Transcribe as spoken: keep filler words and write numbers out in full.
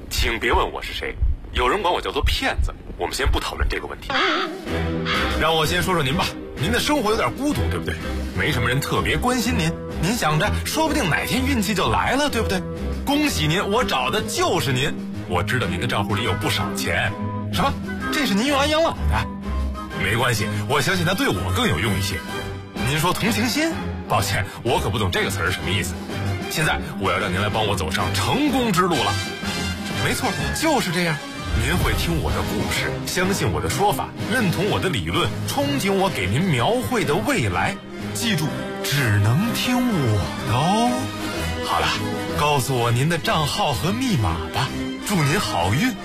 请别问我是谁，有人管我叫做骗子。我们先不讨论这个问题。 让我先说说您吧，您的生活有点孤独，对不对？没什么人特别关心您，您想着说不定哪天运气就来了，对不对？恭喜您，我找的就是您。我知道您的账户里有不少钱。什么？这是您用来养老的？没关系，我相信它对我更有用一些。您说同情心？抱歉，我可不懂这个词儿什么意思。现在我要让您来帮我走上成功之路了。没错，就是这样。您会听我的故事，相信我的说法，认同我的理论，憧憬我给您描绘的未来。记住，只能听我的哦。好了，告诉我您的账号和密码吧。祝您好运。